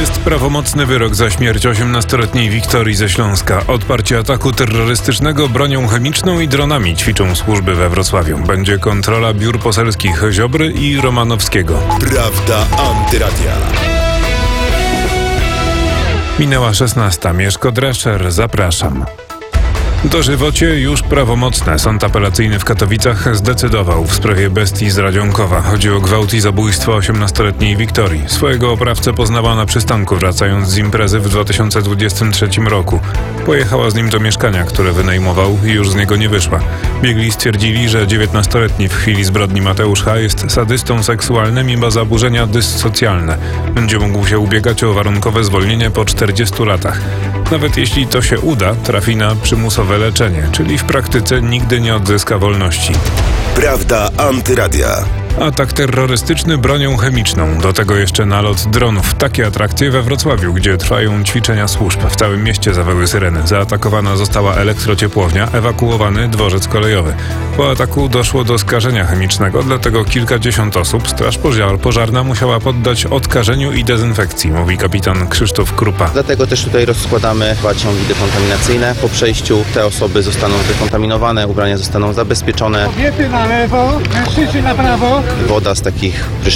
Jest prawomocny wyrok za śmierć 18-letniej Wiktorii ze Śląska. Odparcie ataku terrorystycznego bronią chemiczną i dronami ćwiczą służby we Wrocławiu. Będzie kontrola biur poselskich Ziobry i Romanowskiego. Prawda Antyradia. Minęła 16. Mieszko Drescher, zapraszam. Dożywocie już prawomocne. Sąd apelacyjny w Katowicach zdecydował w sprawie bestii z Radzionkowa. Chodzi o gwałt i zabójstwo 18-letniej Wiktorii. Swojego oprawcę poznała na przystanku, wracając z imprezy w 2023 roku. Pojechała z nim do mieszkania, które wynajmował i już z niego nie wyszła. Biegli stwierdzili, że 19-letni w chwili zbrodni Mateusz H. jest sadystą seksualnym i ma zaburzenia dyssocjalne. Będzie mógł się ubiegać o warunkowe zwolnienie po 40 latach. Nawet jeśli to się uda, trafi na przymusowe leczenie, czyli w praktyce nigdy nie odzyska wolności. Prawda Antyradia. Atak terrorystyczny bronią chemiczną. Do tego jeszcze nalot dronów. Takie atrakcje we Wrocławiu, gdzie trwają ćwiczenia służb. W całym mieście zawyły syreny. Zaatakowana została elektrociepłownia, ewakuowany dworzec kolejowy. Po ataku doszło do skażenia chemicznego, dlatego kilkadziesiąt osób straż pożarna musiała poddać odkażeniu i dezynfekcji, mówi kapitan Krzysztof Krupa. Dlatego też tutaj rozkładamy ciągi dekontaminacyjne. Po przejściu te osoby zostaną zdekontaminowane, ubrania zostaną zabezpieczone. Kobiety na lewo, mężczyźni na prawo. Woda z takich